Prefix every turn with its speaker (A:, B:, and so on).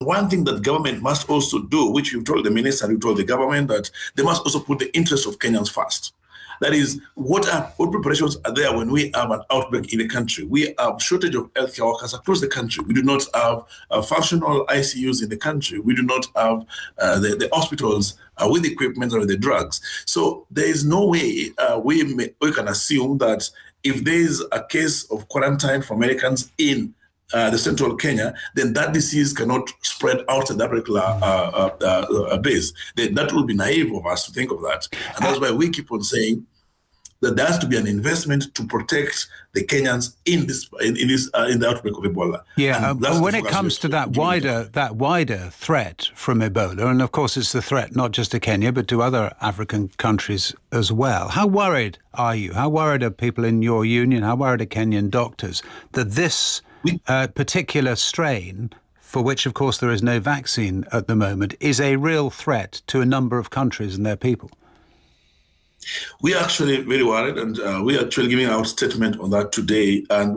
A: one thing that government must also do, which you've told the minister, you told the government, that they must also put the interests of Kenyans first. That is, what preparations are there when we have an outbreak in the country? We have shortage of healthcare workers across the country. We do not have functional ICUs in the country. We do not have the hospitals with equipment or the drugs. So there is no way we can assume that if there is a case of quarantine for Americans in the central Kenya, then that disease cannot spread out at that particular base. That would be naive of us to think of that. And that's why we keep on saying that there has to be an investment to protect the Kenyans in the outbreak of Ebola.
B: Yeah, but when it comes to that wider threat from Ebola, and of course it's the threat not just to Kenya but to other African countries as well, how worried are you? How worried are people in your union? How worried are Kenyan doctors that this particular strain, for which of course there is no vaccine at the moment, is a real threat to a number of countries and their people? We are actually very worried, and we are actually giving our statement on that today. And